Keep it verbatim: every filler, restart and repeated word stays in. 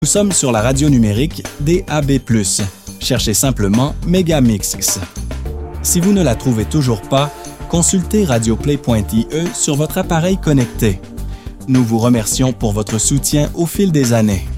Nous sommes sur la radio numérique D A B plus. Cherchez simplement Megamix. Si vous ne la trouvez toujours pas, consultez radioplay point I E sur votre appareil connecté. Nous vous remercions pour votre soutien au fil des années.